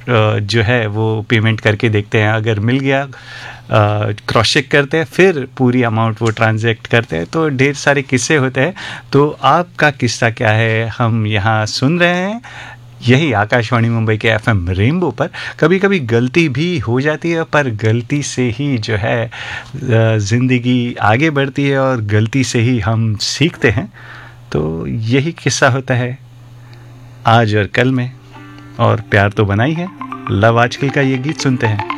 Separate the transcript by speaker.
Speaker 1: जो है वो पेमेंट करके देखते हैं, अगर मिल गया क्रॉस चेक करते हैं, फिर पूरी अमाउंट वो ट्रांजैक्ट करते हैं। तो ढेर सारे किस्से होते हैं। तो आपका किस्सा क्या है, हम यहाँ सुन रहे हैं यही आकाशवाणी मुंबई के एफएम रेनबो पर। कभी कभी गलती भी हो जाती है, पर गलती से ही जो है ज़िंदगी आगे बढ़ती है और गलती से ही हम सीखते हैं। तो यही किस्सा होता है आज और कल में, और प्यार तो बना ही है। लव आजकल का ये गीत सुनते हैं।